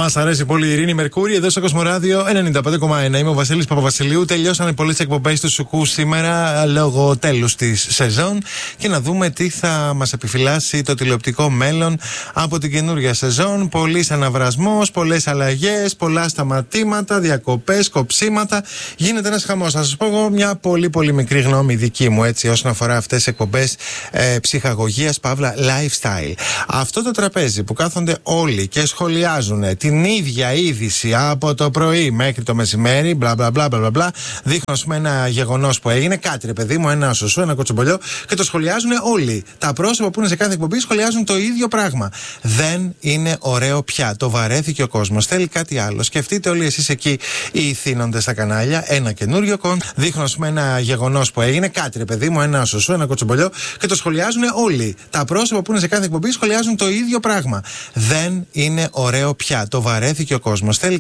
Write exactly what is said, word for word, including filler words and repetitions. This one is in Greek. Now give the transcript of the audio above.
Μας αρέσει πολύ η Ειρήνη Μερκούρη, εδώ στο Κοσμοράδιο ενενήντα πέντε κόμμα ένα. Είμαι ο Βασίλης Παπαβασιλείου. Τελειώσανε πολλές εκπομπές του Σουκού σήμερα λόγω τέλους της σεζόν. Και να δούμε τι θα μας επιφυλάσει το τηλεοπτικό μέλλον από την καινούργια σεζόν. Πολλής αναβρασμός, πολλές αλλαγές, πολλά σταματήματα, διακοπές, κοψίματα. Γίνεται ένας χαμός. Θα σας πω εγώ μια πολύ πολύ μικρή γνώμη δική μου έτσι όσον αφορά αυτές τις εκπομπές ε, ψυχαγωγίας, παύλα lifestyle. Αυτό το τραπέζι που κάθονται όλοι και σχολιάζουν την ίδια είδηση από το πρωί μέχρι το μεσημέρι, μπλα μπλα μπλα μπλα μπλα, δείχνουν ας πούμε ένα γεγονός που έγινε, κάτι ρε παιδί μου, ένα σωσού, ένα κοτσομπολιό, και το σχολιάζουν όλοι. Τα πρόσωπα που είναι σε κάθε εκπομπή σχολιάζουν το ίδιο πράγμα. Δεν είναι ωραίο πια. Το βαρέθηκε ο κόσμος. Θέλει κάτι άλλο. Σκεφτείτε όλοι εσείς εκεί οι ηθήνοντες στα κανάλια ένα καινούριο κον, δείχνουν ας πούμε ένα γεγονός που έγινε, κάτι ρε παιδί μου, ένα σωσού, ένα κοτσομπολιό, και το σχολιάζουν όλοι. Τα πρόσωπα που είναι σε κάθε εκπομπή σχολιάζουν το ίδιο πράγμα. Δεν είναι ωραίο πια. Το βαρέθηκε ο κόσμος. Θέλει